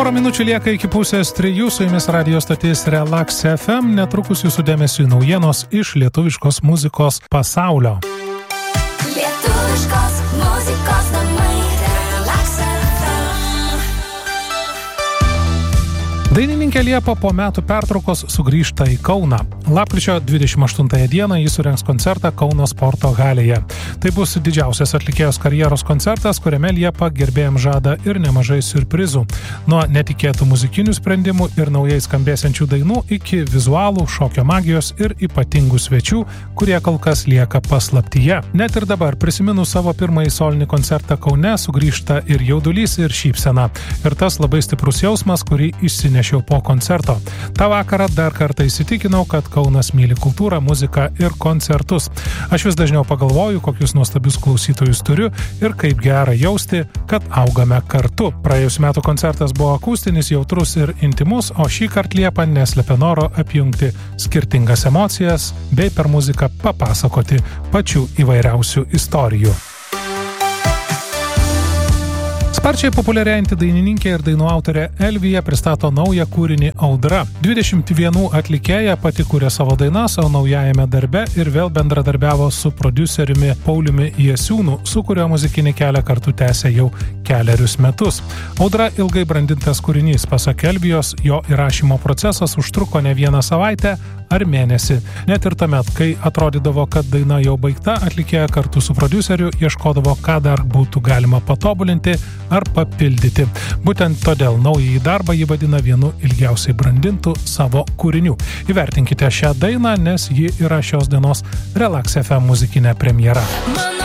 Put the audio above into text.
Porą minučių lieka iki 2:30, su jumis radio stotis Relax FM, netrukus jūsų dėmesiui naujienos iš lietuviškos muzikos pasaulio. Lietuviškos muzikos namai Relax FM. Dainininkė Liepa po metų pertraukos sugrįžta į Kauną. Lapkričio 28 dieną jis surengs koncertą Kauno sporto halėje. Tai bus didžiausias atlikėjos karjeros koncertas, kuriame Liepa gerbėjams žada ir nemažai siurprizų. Nuo netikėtų muzikinių sprendimų ir naujai skambėsiančių dainų iki vizualų, šokio magijos ir ypatingų svečių, kurie kol kas lieka paslaptyje. Net ir dabar, prisiminus savo pirmąjį solinį koncertą Kaune, sugrįžta ir jaudulys, ir šypsena. Ir tas labai stiprus jausmas, kurį išsinešiau po koncerto. Ta vakarą dar kartą įsitikinau, kad Kaunas myli kultūrą, muziką ir koncertus. Aš vis dažniau pagalvoju, kokius nuostabius klausytojus turiu ir kaip gera jausti, kad augame kartu. Praėjusiu metu koncertas buvo akustinis, jautrus ir intimus, o šį kartą Liepa neslepia noro apjungti skirtingas emocijas bei per muziką papasakoti pačių įvairiausių istorijų. Sparčiai populiarėjanti dainininkė ir dainų autorė Elvija pristato naują kūrinį Audra. 21 atlikėja pati kūrė savo dainas, o naujajame darbe ir vėl bendradarbiavo su prodiuseriumi Pauliumi Jasiūnu, su kurio muzikinį kelią kartu tęsė jau kelerius metus. Audra ilgai brandintas kūrinys, pasak Elvijos, jo įrašymo procesas užtruko ne vieną savaitę ar mėnesį. Net ir tuomet, kai atrodydavo, kad daina jau baigta, atlikėja kartu su prodiuseriu ieškodavo, ką dar būtų galima patobulinti ar papildyti. Būtent todėl naująjį darbą jį vadina vienu ilgiausiai brandintų savo kūrinių. Įvertinkite šią dainą, nes ji yra šios dienos Relax FM muzikinė premjera.